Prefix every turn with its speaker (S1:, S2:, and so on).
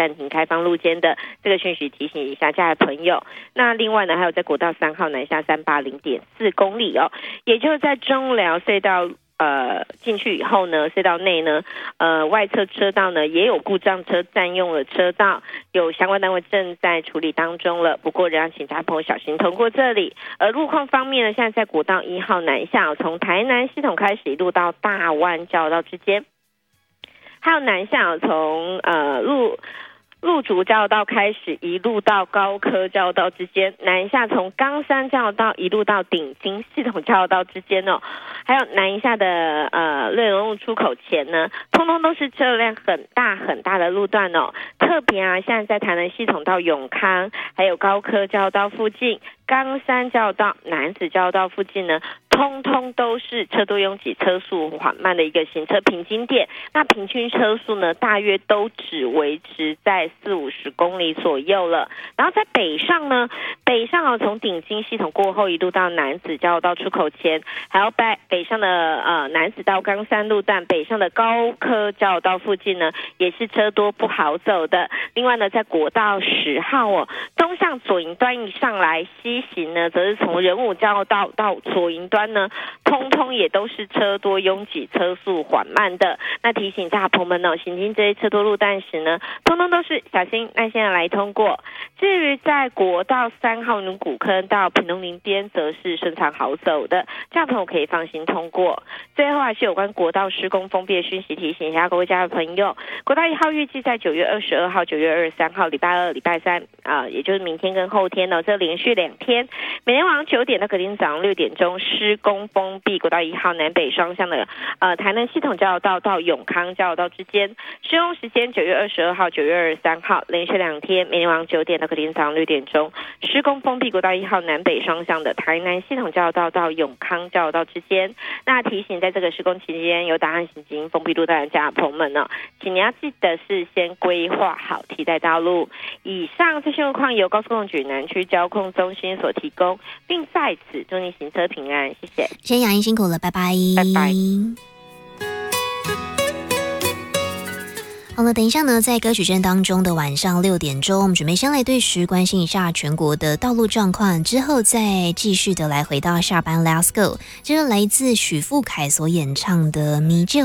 S1: 暂停开放路肩的这个讯息提醒一下家的朋友。那另外呢，还有在国道3号南下380.4公里哦，也就是在中寮隧道进去以后呢，隧道内呢，外侧车道呢也有故障车占用了车道，有相关单位正在处理当中了。不过仍然请大家朋友小心通过这里。而路况方面呢，现在在国道1号南下，从台南系统开始一路到大湾交道之间，还有南下从路竹交道开始一路到高科交道之间，南下从冈山交道一路到顶金系统交道之间哦，还有南下的瑞隆路出口前呢，通通都是车辆很大的路段哦。特别啊，现在在台南系统到永康，还有高科交道附近、冈山交道、楠梓交道附近呢，通通都是车多拥挤、车速缓慢的一个行车平均点。那平均车速呢，大约都只维持在40-50公里左右了。然后在北上呢，从顶金系统过后一路到楠梓交道出口前，还有北上的楠梓到冈山路段，北上的高科交道附近呢，也是车多不好走的。另外呢，在国道10号哦，东向左营端一上来，西行呢，则是从仁武交道到左营端呢，通通也都是车多拥挤、车速缓慢的。那提醒大家朋友们哦，行经这些车多路段时呢，通通都是小心耐心的来通过。至于在国道3号从古坑到屏东林边，则是顺畅好走的，这样朋友可以放心通过。最后还是有关国道施工封闭的讯息提醒一下各位家的朋友，国道1号预计在9月22号、9月23号、礼拜2、礼拜3也就是明天跟后天呢，这连续2天，每天晚上9点到隔天早上6点钟施工封闭国道1号南北双向的台南系统交流道到永康交流道之间，施工时间9月22号、9月23号，连续2天，每天晚上9点到隔天早上6点钟施工封闭国道1号南北双向的台南系统交流道到永康交流道之间。那提醒在这个施工期间有打算行经封闭路段的家朋友们呢，请你要记得事先规划好替代道路。以上这些路况由高速公路局南区交控中心所提供，并在此祝你行车平安，谢谢。
S2: 先雅英辛苦了，拜拜，
S1: 拜拜。
S2: 好了，等一下呢，在歌曲阵当中的晚上6点钟，我们准备先来对时关心一下全国的道路状况，之后再继续的来回到下班 Let's Go， 这是来自许富凯所演唱的《迷就》。